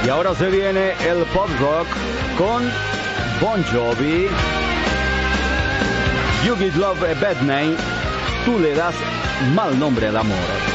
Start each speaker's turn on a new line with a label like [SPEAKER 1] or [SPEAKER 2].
[SPEAKER 1] Y ahora se viene el pop rock con Bon Jovi. You Give Love a Bad Name. Tú le das mal nombre al amor.